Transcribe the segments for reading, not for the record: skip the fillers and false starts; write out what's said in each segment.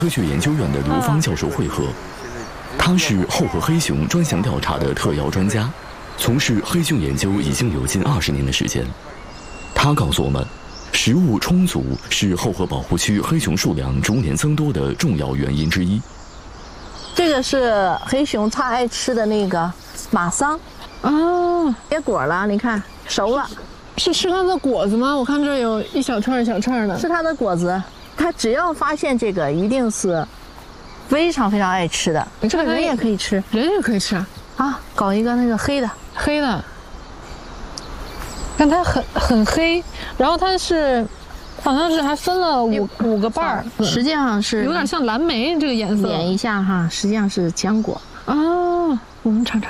科学研究院的刘芳教授会合。他是后河黑熊专项调查的特邀专家，从事黑熊研究已经有近20年的时间。他告诉我们，食物充足是后河保护区黑熊数量逐年增多的重要原因之一。 这个是黑熊它爱吃的那个马桑，结果了，你看熟了。 是吃它的果子吗？我看这有一小串一小串的。 是它的果子，它只要发现这个，一定是非常非常爱吃的。这个人也可以吃， 人也可以吃啊！搞一个那个黑的， 看它很黑，然后它是好像是还分了五个瓣儿， 实际上是有点像蓝莓这个颜色。 捻一下哈，实际上是浆果啊。我们尝尝，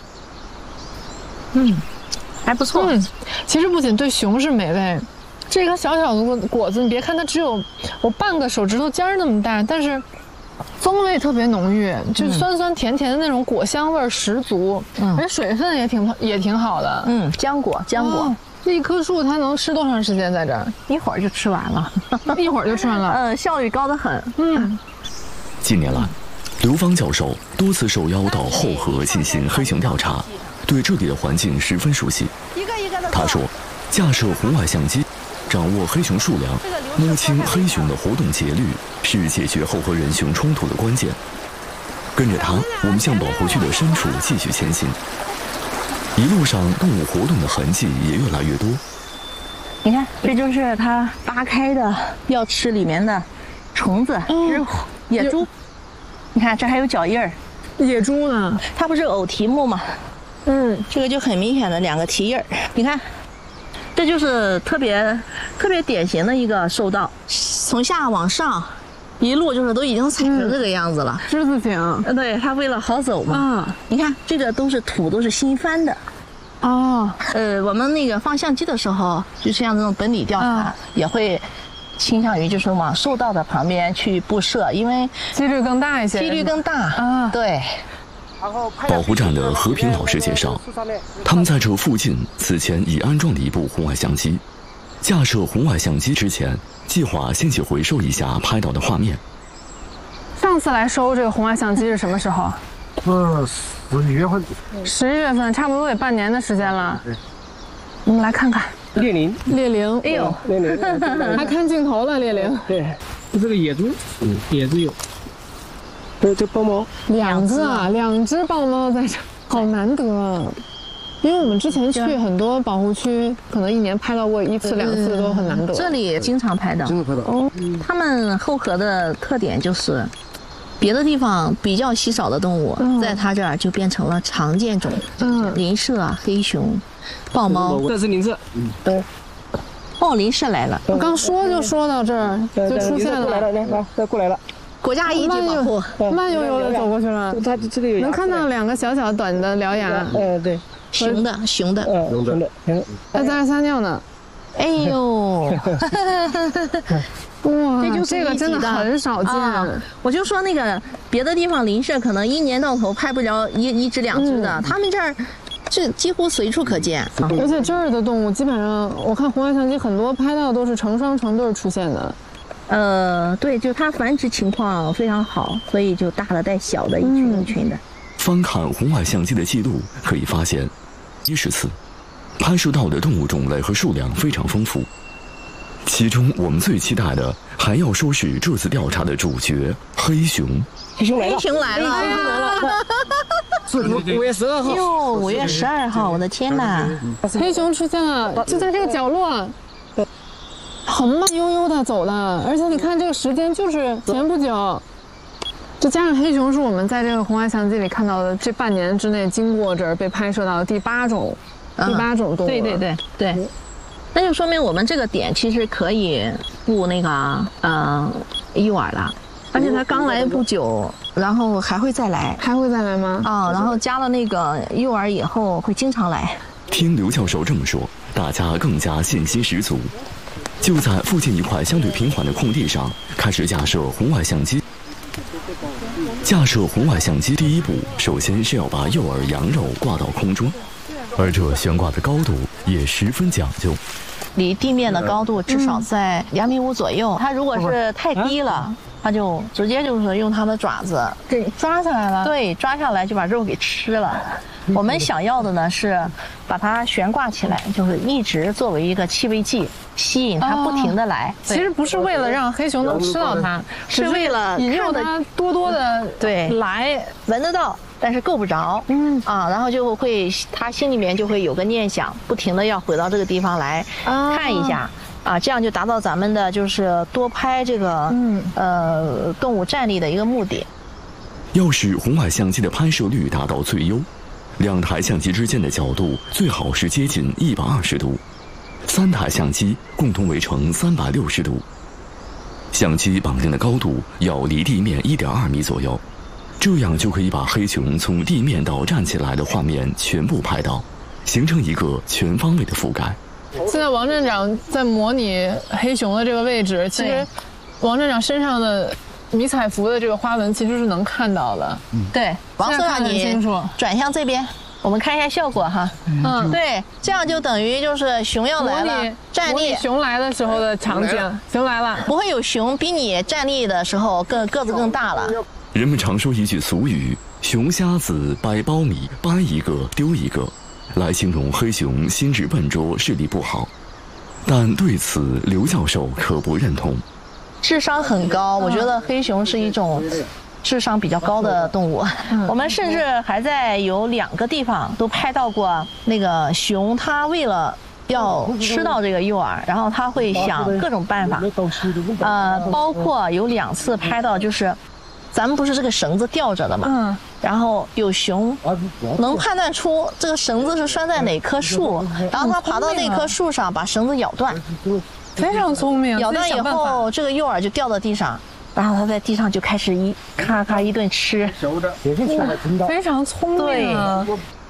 还不错。 其实不仅对熊是美味，这个小小的果子，你别看它只有我半个手指头尖儿那么大，但是风味特别浓郁，就酸酸甜甜的那种果香味十足，而且水分也挺好的。 浆果。 这一棵树它能吃多长时间在这儿？ 一会儿就吃完了， 一会儿就吃完了。 效率高得很。 近年来，刘芳教授多次受邀到后河进行黑熊调查，对这里的环境十分熟悉。他说，架设红外相机，掌握黑熊数量，摸清黑熊的活动节律，是解决后河人熊冲突的关键。跟着他，我们向保护区的深处继续前行。一路上动物活动的痕迹也越来越多。 你看，这就是它扒开的，要吃里面的虫子，是野猪。你看，这还有脚印儿。 野猪呢？ 它不是偶蹄目吗？这个就很明显的2个蹄印儿。你看，这就是特别典型的一个兽道，从下往上。一路就是都已经踩成这个样子了， 之字形。 对，它为了好走嘛。你看这个都是土，都是新翻的。我们那个放相机的时候，就像这种本地调查，也会倾向于就是往兽道的旁边去布设，因为几率更大一些。 几率更大。对。 保护站的和平老师介绍，他们在这附近此前已安装了一部红外相机。架设红外相机之前，计划先去回收一下拍到的画面。 上次来收这个红外相机是什么时候 ？11月份。 11月份，差不多也半年的时间了。我们来看看猎羚。 哎呦， 猎羚， 还看镜头了，猎羚。 对，这个野猪，野猪有。这豹猫 2只豹猫在这，好难得啊！因为我们之前去很多保护区，可能1年拍到过1次2次都很难得。 这里经常拍到。他们后河的特点就是，别的地方比较稀少的动物，在它这儿就变成了常见种。林麝、黑熊、豹猫。 这是林麝。对。 林麝来了。 我刚就说到这儿就出现了。 来，过来了。 国家一级保护， 慢悠悠的走过去了。 它这里有能看到2个小小短的獠牙。 对。 雄的。 还在这撒尿呢。 哎呦！ 哇，这个真的很少见。 我就说那个别的地方林麝可能1年到头拍不着1只2只的，他们这儿这几乎随处可见。 而且这儿的动物基本上，我看红外相机很多拍到都是成双成对出现的。 对，就它繁殖情况非常好，所以就大的带小的，一群一群的。 翻看红外相机的记录，可以发现，10次拍摄到的动物种类和数量非常丰富。其中我们最期待的，还要说是这次调查的主角——黑熊。 黑熊来了 ！5月12号。 哟，5月12号，我的天哪！ 黑熊出现了，就在这个角落。很慢悠悠的走的，而且你看这个时间就是前不久，就加上黑熊是我们在这个红外相机里看到的这半年之内经过这儿被拍摄到的第8种动物。 对，那就说明我们这个点其实可以布那个诱饵了，而且它刚来不久，然后还会再来吗？ 然后加了那个诱饵以后会经常来。 听刘教授这么说，大家更加信心十足。就在附近一块相对平缓的空地上，开始架设红外相机。架设红外相机第一步，首先是要把诱饵羊肉挂到空中，而这悬挂的高度也十分讲究， 离地面的高度至少在2.5米左右。它如果是太低了， 它就直接就是用它的爪子给抓下来了。 对，抓下来就把肉给吃了。我们想要的呢是把它悬挂起来，就是一直作为一个气味剂，吸引它不停的来。 其实不是为了让黑熊能吃到它， 是为了引诱它多多的对来闻得到。但是够不着，然后就会他心里面就会有个念想，不停的要回到这个地方来看一下，这样就达到咱们的就是多拍这个动物站立的一个目的。 要使红外相机的拍摄率达到最优，2台相机之间的角度最好是接近120度，3台相机共同围成360度，相机绑定的高度要离地面1.2米左右。这样就可以把黑熊从地面到站起来的画面全部拍到，形成一个全方位的覆盖。 现在王站长在模拟黑熊的这个位置，其实王站长身上的迷彩服的这个花纹其实是能看到的。 对，王所长你转向这边，我们看一下效果哈。对，这样就等于就是熊要来了，站立。 熊来的时候的场景，熊来了， 不会有熊比你站立的时候个子更大了。 人们常说一句俗语：“熊瞎子掰苞米，掰一个丢一个”，来形容黑熊心智笨拙、视力不好。但对此，刘教授可不认同。 智商很高，我觉得黑熊是一种智商比较高的动物。我们甚至还在有2个地方都拍到过那个熊，它为了要吃到这个诱饵，然后它会想各种办法。包括有2次拍到就是。咱们不是这个绳子吊着的嘛，然后有熊能判断出这个绳子是拴在哪棵树，然后它爬到那棵树上把绳子咬断， 非常聪明。 咬断以后，这个诱饵就掉到地上，然后它在地上就开始咔咔一顿吃， 非常聪明啊！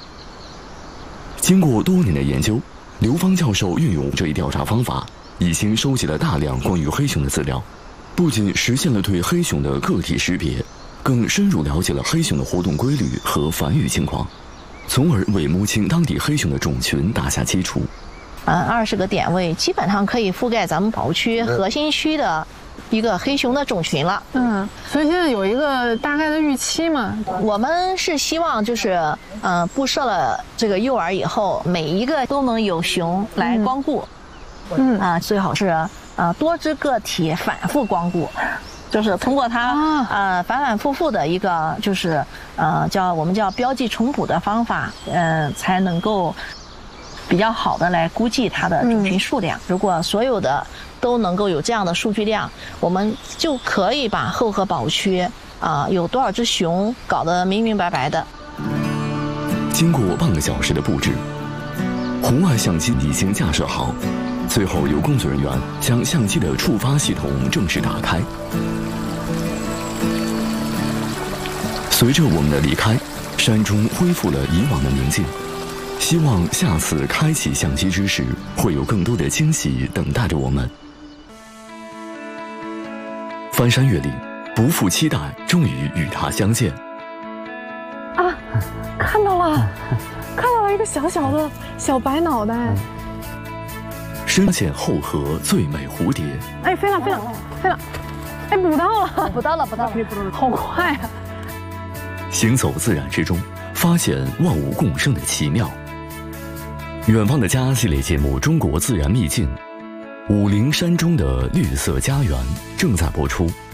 经过多年的研究，刘芳教授运用这一调查方法，已经收集了大量关于黑熊的资料。不仅实现了对黑熊的个体识别，更深入了解了黑熊的活动规律和繁育情况，从而为摸清当地黑熊的种群打下基础。 20个点位基本上可以覆盖咱们保护区核心区的一个黑熊的种群了。 所以现在有一个大概的预期嘛？ 我们是希望就是布设了这个诱饵以后，每一个都能有熊来光顾。最好是多只个体反复光顾，就是通过它反反复复的一个就是我们叫标记重谱的方法，才能够比较好的来估计它的种群数量。如果所有的都能够有这样的数据量，我们就可以把后河保护区有多少只熊搞得明明白白的。 经过半个小时的布置，红外相机已经架设好。最后由工作人员将相机的触发系统正式打开。随着我们的离开，山中恢复了以往的宁静。希望下次开启相机之时，会有更多的惊喜等待着我们。翻山越岭，不负期待，终于与他相见。 看到了，看到了一个小小的小白脑袋。 深陷后河最美蝴蝶， 飞了，捕到了，好快啊！ 行走自然之中，发现万物共生的奇妙。远方的家系列节目《中国自然秘境》，武陵山中的绿色家园正在播出。